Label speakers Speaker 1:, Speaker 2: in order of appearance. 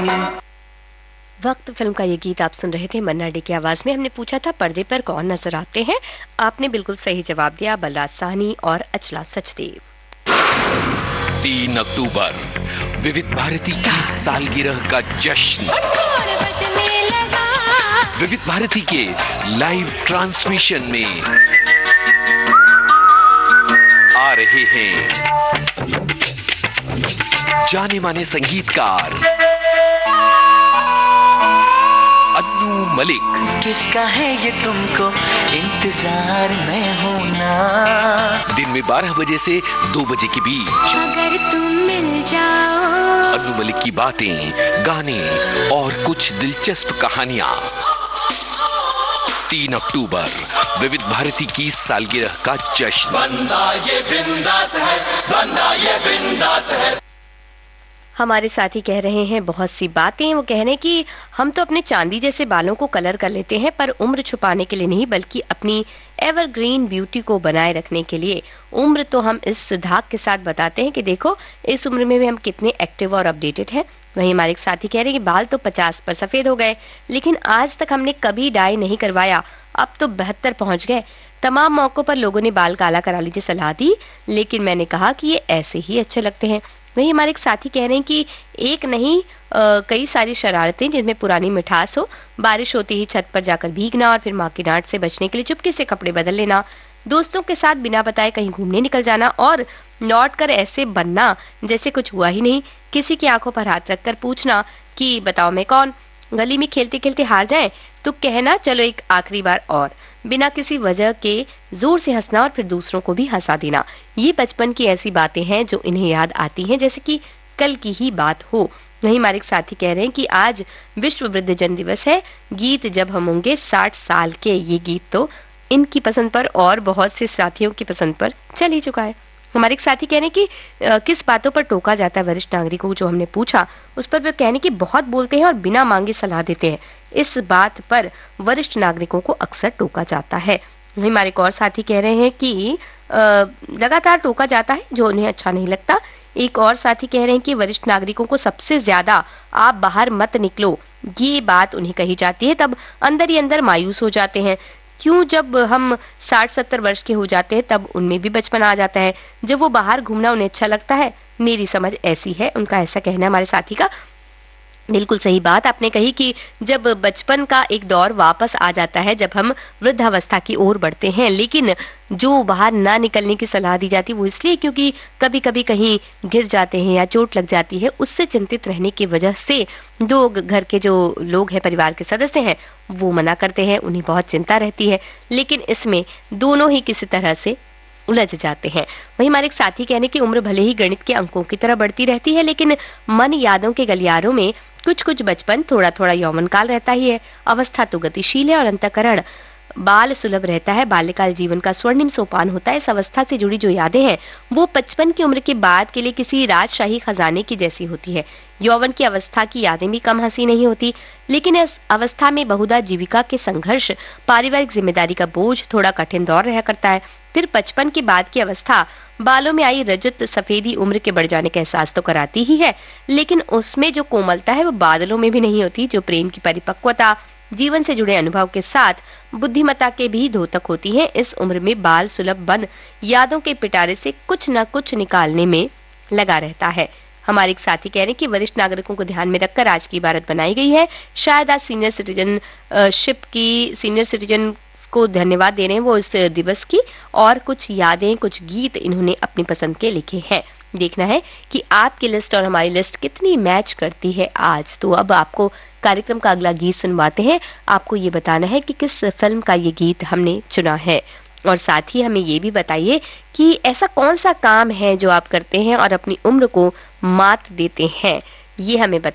Speaker 1: वक्त फिल्म का ये गीत आप सुन रहे थे मन्ना डे की आवाज में। हमने पूछा था पर्दे पर कौन नजर आते हैं। आपने बिल्कुल सही जवाब दिया, बलराज साहनी और अचला सचदेव।
Speaker 2: 3 अक्टूबर विविध भारती की सालगिरह का जश्न। विविध भारती के लाइव ट्रांसमिशन में आ रहे हैं जाने माने संगीतकार अन्नू मलिक।
Speaker 3: किसका है ये तुमको इंतजार में होना।
Speaker 2: दिन में 12 बजे से 2 बजे के बीच
Speaker 4: अगर तुम मिल जाओ।
Speaker 2: अन्नू मलिक की बातें, गाने और कुछ दिलचस्प कहानियां। 3 अक्टूबर विविध भारती की सालगिरह का जश्न।
Speaker 5: बंदा ये बिंदास है, बंदा ये बिंदास है।
Speaker 1: हमारे साथी कह रहे हैं बहुत सी बातें। वो कह रहे हैं कि हम तो अपने चांदी जैसे बालों को कलर कर लेते हैं, पर उम्र छुपाने के लिए नहीं, बल्कि अपनी एवरग्रीन ब्यूटी को बनाए रखने के लिए। उम्र तो हम इस धाक के साथ बताते हैं कि देखो इस उम्र में भी हम कितने एक्टिव और अपडेटेड हैं। वहीं हमारे एक साथी कह रहे हैं कि बाल तो 50 पर सफेद हो गए, लेकिन आज तक हमने कभी डाई नहीं करवाया, अब तो 72 पहुंच गए। तमाम मौकों पर लोगों ने बाल काला करा लीजिए सलाह दी, लेकिन मैंने कहा कि ये ऐसे ही अच्छे लगते हैं। वही हमारे एक साथी कह रहे हैं कि एक नहीं कई सारी शरारतें जिनमें पुरानी मिठास हो। बारिश होती ही छत पर जाकर भीगना और फिर माँ की डांट से बचने के लिए चुपके से कपड़े बदल लेना, दोस्तों के साथ बिना बताए कहीं घूमने निकल जाना और लौट कर ऐसे बनना जैसे कुछ हुआ ही नहीं। किसी की आंखों पर हाथ रखकर पूछना कि बताओ मैं कौन। गली में खेलते खेलते हार जाए तो कहना चलो एक आखिरी बार और। बिना किसी वजह के जोर से हंसना और फिर दूसरों को भी हंसा देना। ये बचपन की ऐसी बातें हैं जो इन्हें याद आती हैं जैसे कि कल की ही बात हो। वहीं हमारे एक साथी कह रहे हैं कि आज विश्व वृद्धजन दिवस है। गीत जब हम होंगे 60 साल के, ये गीत तो इनकी पसंद पर और बहुत से साथियों की पसंद पर चल ही चुका है। हमारे एक साथी कह रहे हैं कि किस बातों पर टोका जाता है वरिष्ठ नागरिकों को, जो हमने पूछा उस पर वे कहने कि बहुत बोलते हैं और बिना मांगे सलाह देते हैं। इस बात पर वरिष्ठ नागरिकों को अक्सर टोका जाता है। वहीं हमारे एक और साथी कह रहे हैं कि लगातार टोका जाता है जो उन्हें अच्छा नहीं लगता। एक और साथी कह रहे हैं कि वरिष्ठ नागरिकों को सबसे ज्यादा आप बाहर मत निकलो, ये बात उन्हें कही जाती है, तब अंदर ही अंदर मायूस हो जाते हैं। क्यों, जब हम 60-70 वर्ष के हो जाते हैं तब उनमें भी बचपन आ जाता है, जब वो बाहर घूमना उन्हें अच्छा लगता है। मेरी समझ ऐसी है, उनका ऐसा कहना है हमारे साथी का। बिल्कुल सही बात आपने कही कि जब बचपन का एक दौर वापस आ जाता है, जब हम वृद्धावस्था की ओर बढ़ते हैं, लेकिन जो बाहर ना निकलने की सलाह दी जाती है वो इसलिए क्योंकि कभी कभी कहीं गिर जाते हैं या चोट लग जाती है। उससे चिंतित रहने की वजह से लोग, घर के जो लोग हैं, परिवार के सदस्य हैं, वो मना करते हैं, उन्हें बहुत चिंता रहती है, लेकिन इसमें दोनों ही किसी तरह से उलझ जाते हैं। वहीं हमारे एक साथी कहने की उम्र भले ही गणित के अंकों की तरह बढ़ती रहती है, लेकिन मन यादों के गलियारों में कुछ कुछ बचपन, थोड़ा थोड़ा यौवन काल रहता ही है। अवस्था तो गतिशील है और अंतःकरण बाल सुलभ रहता है। बाल्यकाल जीवन का स्वर्णिम सोपान होता है। इस अवस्था से जुड़ी जो यादें हैं वो 55 की उम्र के बाद के लिए किसी राजशाही खजाने की जैसी होती है। यौवन की अवस्था की यादें भी कम हंसी नहीं होती, लेकिन इस अवस्था में बहुधा जीविका के संघर्ष, पारिवारिक जिम्मेदारी का बोझ थोड़ा कठिन दौर रहा करता है। फिर 55 के बाद की अवस्था बालों में आई रजत सफेदी उम्र के बढ़ जाने का एहसास तो कराती ही है, लेकिन उसमें जो कोमलता है वो बादलों में भी नहीं होती। जो प्रेम की परिपक्वता, जीवन से जुड़े अनुभव के साथ बुद्धिमत्ता के भी द्योतक होती है। इस उम्र में बाल सुलभ बन यादों के पिटारे से कुछ न कुछ निकालने में लगा रहता है। हमारे एक साथी कह रहे हैं कि वरिष्ठ नागरिकों को ध्यान में रखकर आज की इबारत बनाई गई है। शायद आज सीनियर सिटीजन को धन्यवाद दे रहे हैं वो इस दिवस की, और कुछ यादें, कुछ गीत इन्होंने अपनी पसंद के लिखे हैं। देखना है कि आपकी लिस्ट और हमारी लिस्ट कितनी मैच करती है आज। तो अब आपको कार्यक्रम का अगला गीत सुनवाते हैं। आपको ये बताना है कि किस फिल्म का ये गीत हमने चुना है, और साथ ही हमें ये भी बताइए कि ऐसा कौन सा काम है जो आप करते हैं और अपनी उम्र को मात देते हैं। ये हमें